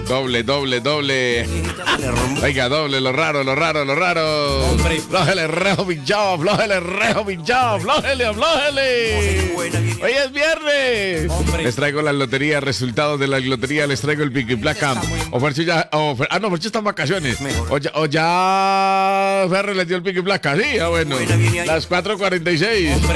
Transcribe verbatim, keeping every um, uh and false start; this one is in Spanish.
Doble, doble, doble. Venga, doble, lo raro, lo raro, lo raro. Hombre. Flójele, rejo, pinchado, flójele, rejo, pinchado, flójele, flójele. Hoy es viernes. Hombre. Les traigo la lotería, resultados de la lotería, les traigo el pico y placa. O Fercho ya, o Fer, ah, no, Fercho está en vacaciones. O ya, o ya Ferro les dio el pico y placa, sí, ah, bueno. Las cuatro cuarenta y seis.